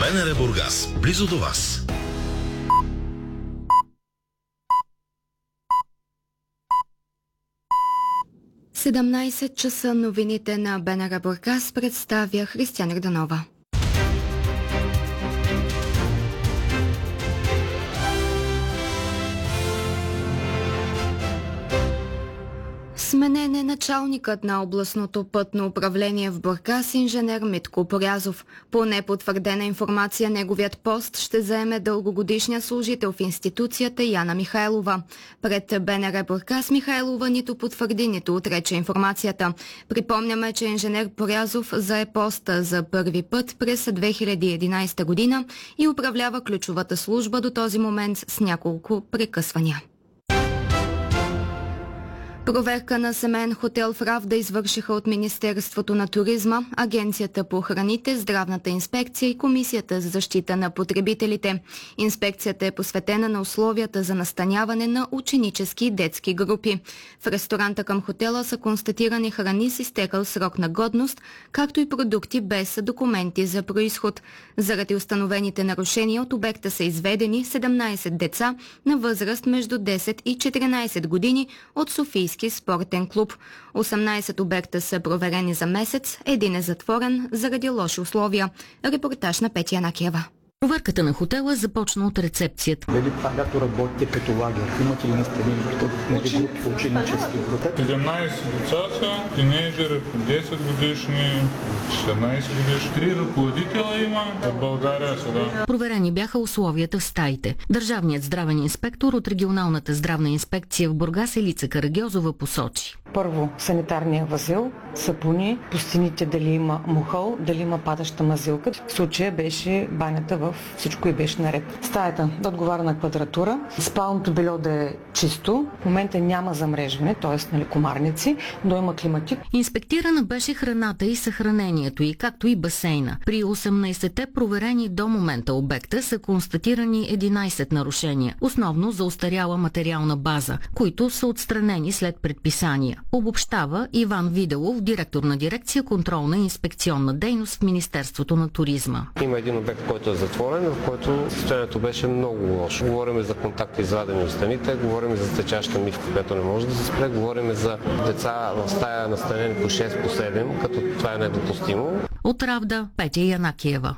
БНР Бургас, близо до вас. В 17 часа новините на БНР Бургас представя Християна Гданова. Сменен е началникът на областното пътно управление в Бургас, инженер Митко Порязов. По непотвърдена информация, неговият пост ще заеме дългогодишния служител в институцията Яна Михайлова. Пред БНР Бургас Михайлова нито потвърди, нито отрече информацията. Припомняме, че инженер Порязов зае поста за първи път през 2011 година и управлява ключовата служба до този момент с няколко прекъсвания. Проверка на семейен хотел в Равда извършиха от Министерството на туризма, Агенцията по храните, Здравната инспекция и Комисията за защита на потребителите. Инспекцията е посветена на условията за настаняване на ученически и детски групи. В ресторанта към хотела са констатирани храни с изтекал срок на годност, както и продукти без документи за происход. Заради установените нарушения от обекта са изведени 17 деца на възраст между 10 и 14 години от Софийски спортен клуб. 18 обекта са проверени за месец, един е затворен заради лоши условия. Репортаж на Петя Накиева. Проверката на хотела започна от рецепцията. Дали това лято работите като лагер? Имате ли настанени групи, ученически групи? 17 деца са, тинейджери, 10 годишни, 14 годишни. 3 ръководителя има в България сега. Проверени бяха условията в стаите. Държавният здравен инспектор от регионалната здравна инспекция в Бургас Елица Карагьозова посочи. Първо, санитарния възел, сапуни, по стените дали има мухъл, дали има падаща мазилка. В случая беше банята всичко и беше наред. Стаята да отговаря на квадратура, спалното бельо да е чисто, в момента няма замрежване, т.е. комарници, но има климатик. Инспектирана беше храната и съхранението й, както и басейна. При 18-те проверени до момента обекта са констатирани 11 нарушения, основно за устаряла материална база, които са отстранени след предписания. Обобщава Иван Виделов, директор на дирекция контролна и инспекционна дейност в Министерството на туризма. Има един обект, който е затворен, в който състоянието беше много лошо. Говорим за контакти извадени от стените, говорим за течаща мивка, която не може да се спре, говорим за деца в стая настанени по 6 по 7, като това е недопустимо. От Равда Петя Янакиева.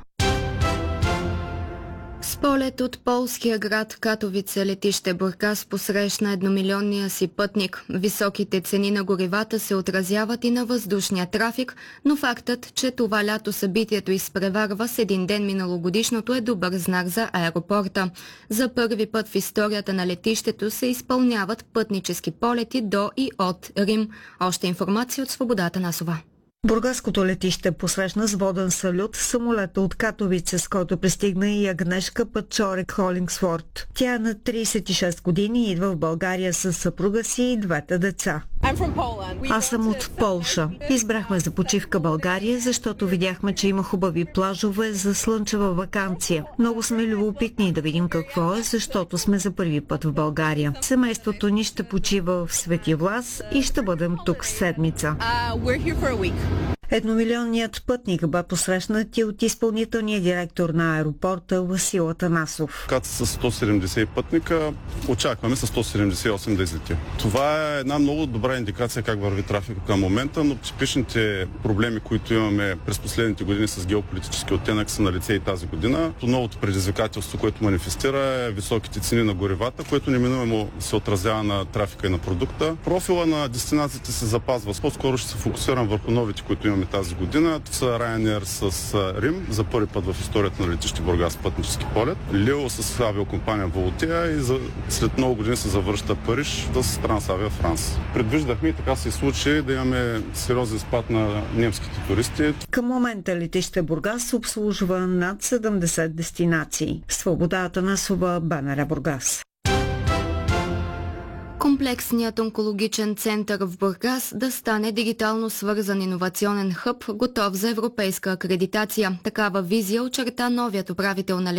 С полет от полския град Катовица летище Бургас посрещна едномилионния си пътник. Високите цени на горивата се отразяват и на въздушния трафик, но фактът, че това лято събитието изпреварва с един ден миналогодишното е добър знак за аеропорта. За първи път в историята на летището се изпълняват пътнически полети до и от Рим. Още информация от Свобода Танасова. Бургаското летище посрещна с воден салют самолета от Катовица, с който пристигна и Агнешка Пачорек Холингсворт. Тя е на 36 години и идва в България с съпруга си и двете деца. Аз съм от Полша. Избрахме за почивка България, защото видяхме, че има хубави плажове за слънчева ваканция. Много сме любопитни да видим какво е, защото сме за първи път в България. Семейството ни ще почива в Свети Влас и ще бъдем тук седмица. Едномилионният пътник бе посрещнат и от изпълнителния директор на аеропорта Васил Атанасов. Ката с 170 пътника, очакваме с 178 да излети. Това е една много добра индикация как върви трафика към момента, но типичните проблеми, които имаме през последните години с геополитически оттенък, са на лице и тази година. Новото предизвикателство, което манифестира, е високите цени на горивата, което неминуемо се отразява на трафика и на продукта. Профила на дестинациите се запазва. По-скоро ще се фокусирам върху новите, които имаме тази година. Това са Ryanair с Рим, за първи път в историята на летище Бургас пътнически полет. Лео с авиокомпания Волотия и след много години се завръща Париж с Трансавиа Франс. Предвиждахме и така се случи да имаме сериозен спад на немските туристи. Към момента летище Бургас обслужва над 70 дестинации. Свобода Атанасова, БНР Бургас. Комплексният онкологичен център в Бургас да стане дигитално свързан иновационен хъб, готов за европейска акредитация. Такава визия очерта новият управител на